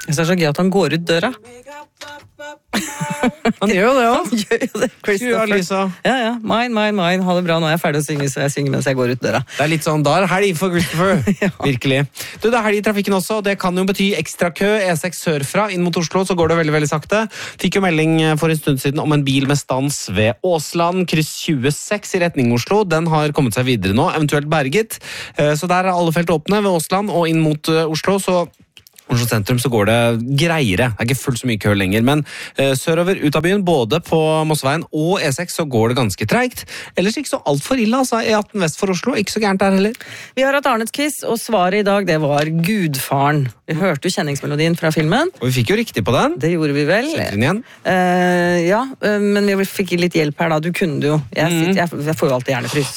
Jeg synes det så gøy at han går ut døra. Han gjør jo det, ja. Han gjør jo det, Christopher. Lisa. Ja. Mine. Ha det bra, nå er jeg ferdig å synge, så jeg synger mens jeg går ut døra. Det er litt sånn, da er helg for Christopher. Virkelig. Du, det er helg i trafikken også, og det kan jo bety ekstra kø. E6 sørfra inn mot Oslo, så går det veldig, veldig sakte. Fikk jo melding for en stund siden om en bil med stans ved Åsland, kryss 26 i retning Oslo. Den har kommet seg videre nå, eventuelt berget. Så der er alle felt åpne ved Åsland og inn mot Oslo, så Oslo sentrum så går det greiere. Det er ikke fullt så mye kø lenger, men sørover ut av byen, både på Mosseveien og E6, så går det ganske treigt. Ellers ikke så alt for ille, altså. E18 vest for Oslo, ikke så gærent der heller. Vi har hatt Arnets quiz, og svaret i dag, det var Gudfaren. Vi hørte jo kjenningsmelodien fra filmen. Og vi fikk jo riktig på den. Det gjorde vi vel. Setter den igjen. Men vi fikk litt hjelp her da. Du kunne det jo. Jeg får jo alltid hjernefrys.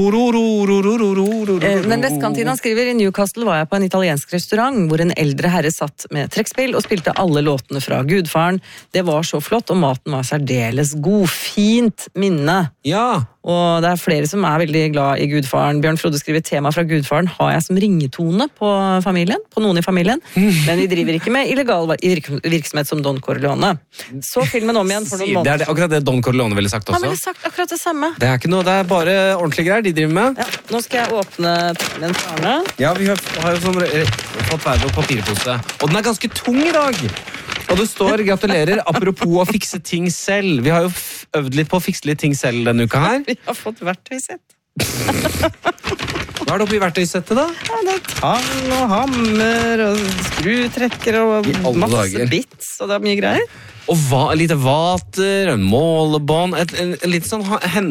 Men Vestkantina skriver, i Newcastle var jeg på en italiensk restaurant, hvor en eldre herre satt med trekkspill og spilte alle låtene fra Gudfaren. Det var så flott, og maten var særdeles god. Fint minne. Ja. Og det er flere som er veldig glad i Gudfaren. Bjørn Frode skriver, tema fra Gudfaren har jeg som ringetone på familien, på noen i familien, men vi driver ikke med illegal virksomhet som Don Corleone. Så filmen om igjen for noen måneder. Det er akkurat det Don Corleone ville sagt også. Han ville sagt akkurat det samme. Det er ikke noe, det er bare ordentlige greier de driver med. Ja, nå skal jeg åpne den Arne. Ja, vi har jo sånn fått hver vår papirpose. Og den er ganske tung i dag. Og det står, gratulerer, apropos å fikse ting selv. Vi har jo øvd litt på å fikse litt ting selv denne uka her. Vi har fått verktøysett. Hva er det oppi verktøysettet da? Ja, det er tang og hammer og skrutrekker og masse bits, og det er mye greier. Og lite vater, en målebånd, en liten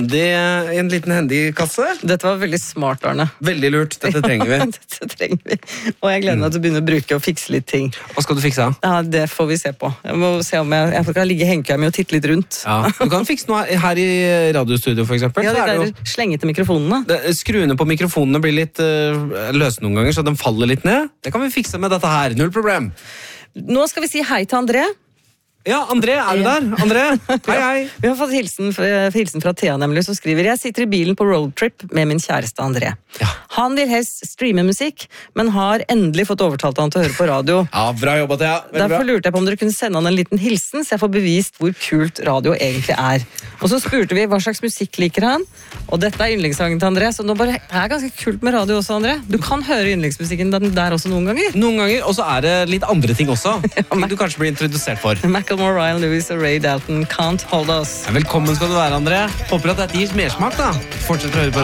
hendig kasse. Dette var veldig smart, Arne. Veldig lurt, dette trenger vi. Dette trenger vi. Og jeg gleder meg til å begynne å bruke og fikse litt ting. Hva skal du fikse? Ja, det får vi se på. Jeg må se om jeg kan ligge i hengekøya med og titte litt rundt. Ja, du kan fikse noe her i radiostudio, for eksempel. Ja, de der slengete mikrofonene. Skruene på mikrofonene blir litt løse noen ganger, så de faller litt ned. Det kan vi fikse med dette her, null problem. Nå skal vi si hei til André. Ja, André, er du der? André, hei. Vi har fått hilsen fra Thea, nemlig, som skriver, jeg sitter i bilen på roadtrip med min kjæreste André. Ja. Han vil helst streame musikk, men har endelig fått overtalt han til å høre på radio. Ja, bra jobbet, Thea. Derfor lurte jeg på om dere kunne sende han en liten hilsen, så jeg får bevist hvor kult radio egentlig er. Og så spurte vi hva slags musikk liker han, og dette er yndlingssangen til André, så nå bare det er ganske kult med radio også, André. Du kan høre yndlingsmusikken der også noen ganger. Noen ganger, og så er det litt andre ting også. Ting du kanskje blir introdusert for. Macklemore, Ryan Lewis og Ray Dalton, Can't Hold Us. Velkommen skal du være, André. Håper at dette gir mersmak da. Fortsett å høre på